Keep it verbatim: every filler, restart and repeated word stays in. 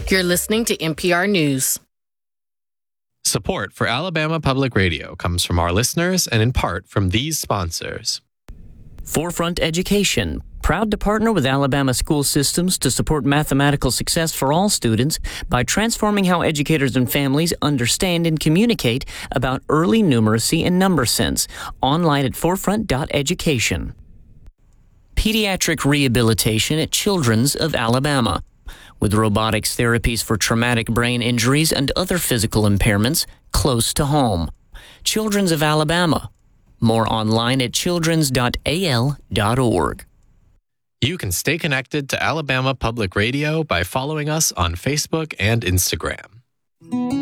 You're listening to N P R News. Support for Alabama Public Radio comes from our listeners and in part from these sponsors. Forefront Education, proud to partner with Alabama school systems to support mathematical success for all students by transforming how educators and families understand and communicate about early numeracy and number sense. Online at forefront dot education. Pediatric rehabilitation at Children's of Alabama. With robotics therapies for traumatic brain injuries and other physical impairments close to home. Children's of Alabama. More online at childrens dot a l dot org. You can stay connected to Alabama Public Radio by following us on Facebook and Instagram.